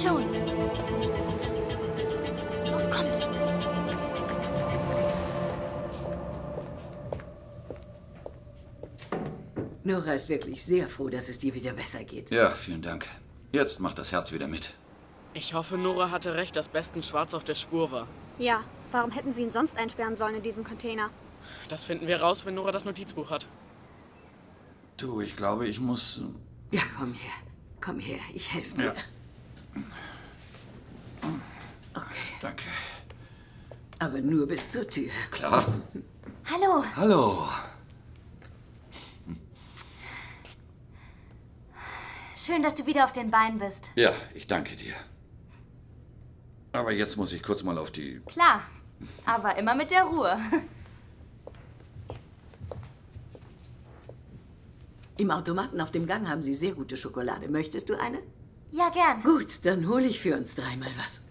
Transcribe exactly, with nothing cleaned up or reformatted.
schon. Los, kommt. Nora ist wirklich sehr froh, dass es dir wieder besser geht. Ja, vielen Dank. Jetzt macht das Herz wieder mit. Ich hoffe, Nora hatte recht, dass Besten Schwarz auf der Spur war. Ja, warum hätten sie ihn sonst einsperren sollen in diesen Container? Das finden wir raus, wenn Nora das Notizbuch hat. Du, ich glaube, ich muss... Ja, komm her. Komm her, ich helfe dir. Ja. Okay. Danke. Aber nur bis zur Tür. Klar. Hallo. Hallo. Schön, dass du wieder auf den Beinen bist. Ja, ich danke dir. Aber jetzt muss ich kurz mal auf die... Klar, aber immer mit der Ruhe. Im Automaten auf dem Gang haben sie sehr gute Schokolade. Möchtest du eine? Ja, gern. Gut, dann hole ich für uns dreimal was.